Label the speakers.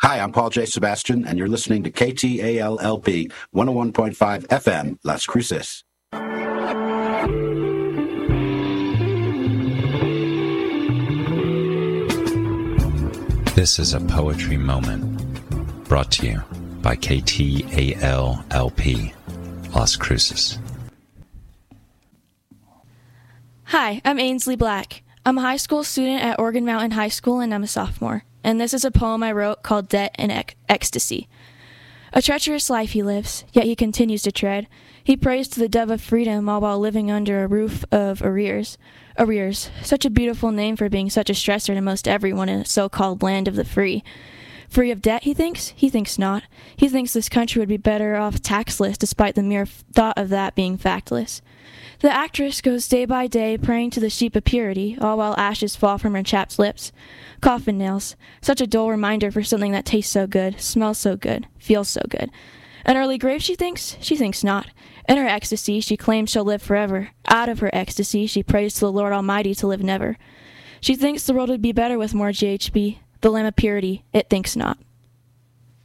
Speaker 1: Hi, I'm Paul J. Sebastian, and you're listening to KTALLP 101.5 FM, Las Cruces.
Speaker 2: This is a poetry moment brought to you by KTALLP, Las Cruces.
Speaker 3: Hi, I'm Ainsley Black. I'm a high school student at Organ Mountain High School, and I'm a sophomore. And this is a poem I wrote called Debt and Ecstasy. A treacherous life he lives, yet he continues to tread. He prays to the dove of freedom, all while living under a roof of arrears. Arrears, such a beautiful name for being such a stressor to most everyone in a so-called land of the free. Free of debt, he thinks? He thinks not. He thinks this country would be better off taxless, despite the mere thought of that being factless. The actress goes day by day praying to the sheep of purity, all while ashes fall from her chapped lips. Coffin nails, such a dull reminder for something that tastes so good, smells so good, feels so good. An early grave, she thinks? She thinks not. In her ecstasy, she claims she'll live forever. Out of her ecstasy, she prays to the Lord Almighty to live never. She thinks the world would be better with more GHB. The Lamb of Purity, it thinks not.